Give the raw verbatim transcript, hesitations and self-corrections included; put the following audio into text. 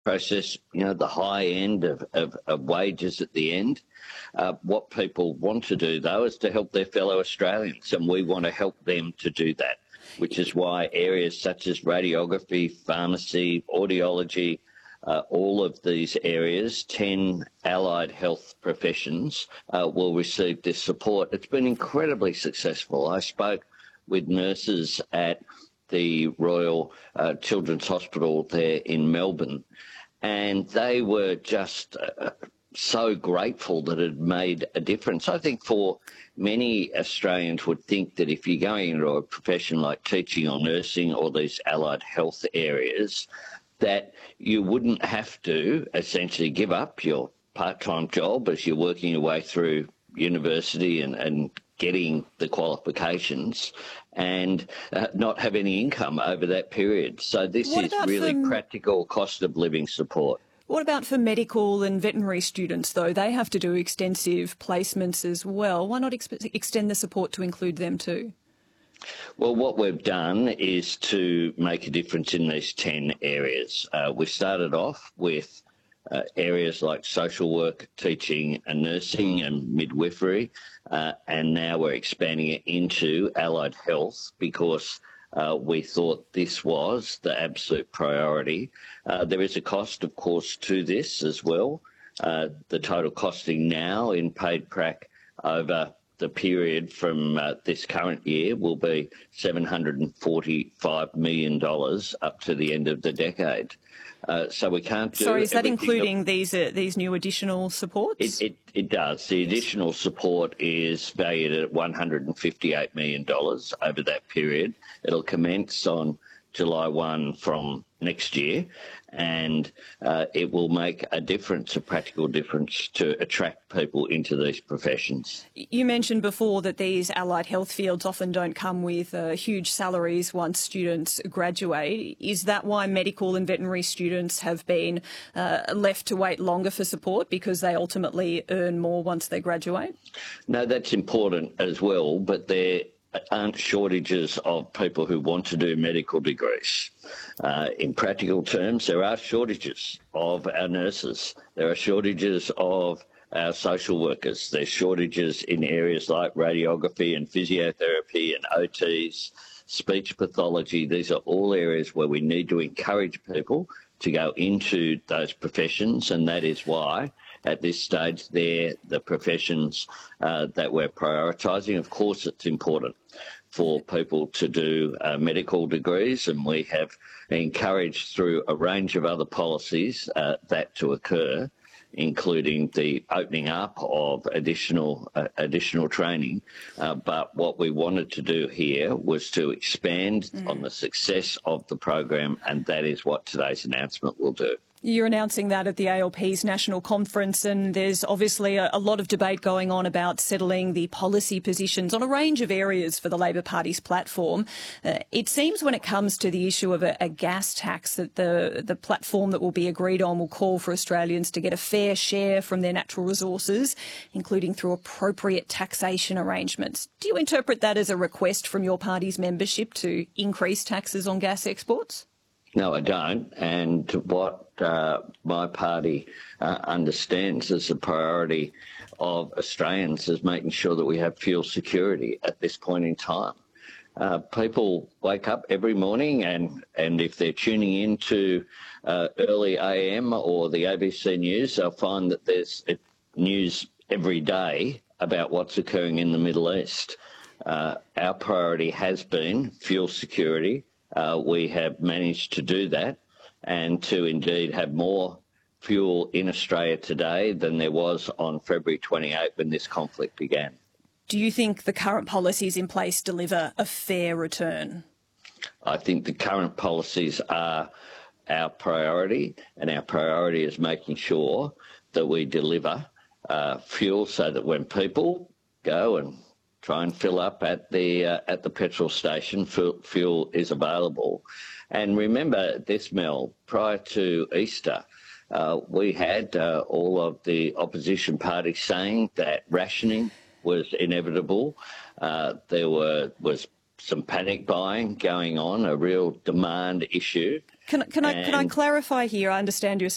process, you know, the high end of, of, of wages at the end. Uh, what people want to do, though, is to help their fellow Australians, and we want to help them to do that, which is why areas such as radiography, pharmacy, audiology, uh, all of these areas, ten allied health professions, uh, will receive this support. It's been incredibly successful. I spoke with nurses at the Royal uh, Children's Hospital there in Melbourne, and they were just uh, so grateful that it had made a difference. I think for many Australians would think that if you're going into a profession like teaching or nursing or these allied health areas, that you wouldn't have to essentially give up your part-time job as you're working your way through university and, and getting the qualifications and uh, not have any income over that period. So this What is about really for- practical cost of living support. What about for medical and veterinary students, though? They have to do extensive placements as well. Why not exp- extend the support to include them too? Well, what we've done is to make a difference in these ten areas. Uh, we started off with uh, areas like social work, teaching and nursing and midwifery, uh, and now we're expanding it into allied health because Uh, we thought this was the absolute priority. Uh, there is a cost, of course, to this as well. Uh, the total costing now in paid prac over the period from uh, this current year will be seven hundred forty-five million dollars up to the end of the decade. Uh, so we can't do Sorry, is that everything including that- these uh, these new additional supports? It, it, it does. The additional support is valued at one hundred fifty-eight million dollars over that period. It'll commence on July first from next year, and uh, it will make a difference, a practical difference to attract people into these professions. You mentioned before that these allied health fields often don't come with uh, huge salaries once students graduate. Is that why medical and veterinary students have been uh, left to wait longer for support because they ultimately earn more once they graduate? No, that's important as well, but there aren't shortages of people who want to do medical degrees. Uh, in practical terms, there are shortages of our nurses. There are shortages of our social workers. There's shortages in areas like radiography and physiotherapy and O Ts, speech pathology. These are all areas where we need to encourage people to go into those professions, and that is why at this stage they're the professions uh, that we're prioritising. Of course, it's important for people to do uh, medical degrees, and we have encouraged through a range of other policies uh, that to occur, including the opening up of additional uh, additional training. Uh, but what we wanted to do here was to expand mm. on the success of the program, and that is what today's announcement will do. You're announcing that at the A L P's national conference, and there's obviously a, a lot of debate going on about settling the policy positions on a range of areas for the Labor Party's platform. Uh, it seems when it comes to the issue of a, a gas tax that the, the platform that will be agreed on will call for Australians to get a fair share from their natural resources, including through appropriate taxation arrangements. Do you interpret that as a request from your party's membership to increase taxes on gas exports? No, I don't. And what uh, my party uh, understands as a priority of Australians is making sure that we have fuel security at this point in time. Uh, people wake up every morning and, and if they're tuning into uh, early A M or the A B C News, they'll find that there's news every day about what's occurring in the Middle East. Uh, our priority has been fuel security. Uh, we have managed to do that and to indeed have more fuel in Australia today than there was on February twenty-eighth when this conflict began. Do you think the current policies in place deliver a fair return? I think the current policies are our priority, and our priority is making sure that we deliver uh, fuel so that when people go and try and fill up at the uh, at the petrol station, fuel, fuel is available. And remember this, Mel, prior to Easter, uh, we had uh, all of the opposition parties saying that rationing was inevitable. Uh, there were was some panic buying going on, a real demand issue. Can, can I can I clarify here? I understand you're